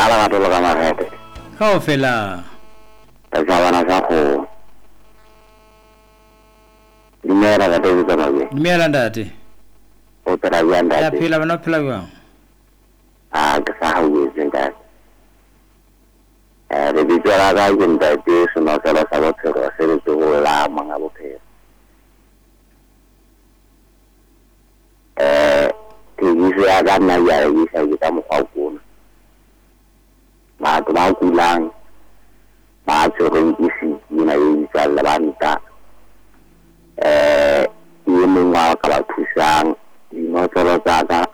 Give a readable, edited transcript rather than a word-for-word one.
Ala ka tolo ka marete. Kaofela. Tasabana sa ko. Dimera ka tolo ka mage. Dimera ndate. O tara yanda. Ya phela bana phela bang. Ka sa hawe zinda. Re bitsa ga zinda te sono sala sa botho se re go la manga bophelo. Ke ya ga na ya isa ke mo kwa kuna. Ma to ba kulang. Ma tsoro isi ina isa la banta. Ye mongwa ka ba thusang dino tsoro tsa ka